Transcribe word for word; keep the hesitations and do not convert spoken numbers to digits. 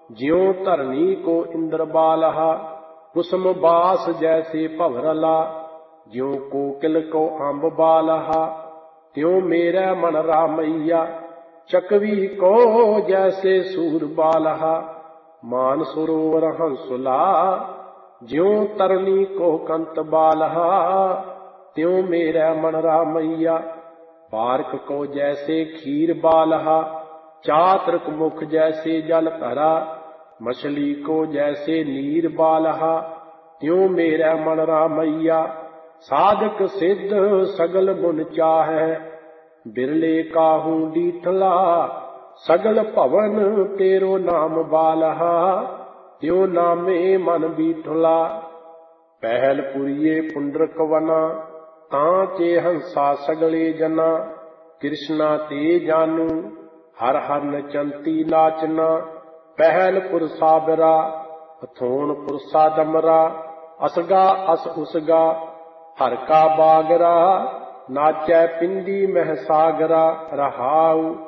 ज्यों धरनी को इंद्र बालहा, कुसुम बास जैसे भवरला। ज्यों कोकिल को अम्ब बालहा, त्यों मेरा मन रामैया। चकवी को जैसे सूर बालहा, मान सरोवर हंसुला। ज्यों तरनी को कंत बालहा, त्यों मेरा मन रामैया। पार्क को जैसे खीर बालहा, चातृक मुख जैसे जल धरा। मछली को जैसे नीर बालहा, त्यों मेरा मन रामैया। साधक सिद्ध सगल गुण चाहै, बिरले काहू डीठला। सगल भवन तेरो नाम बालहा, त्यों नामे मन बीठला। पहल पुरिये पुंडरक वना, तां चे हंसा सगले जना। कृष्णा ते जानू हर हर नचंती नाचना। पहल पुरसा बिरा, अथोन पुरसा दमरा। असगा अस उसगा, हर का बागरा। नाचै पिंडी मह सागरा। रहाऊ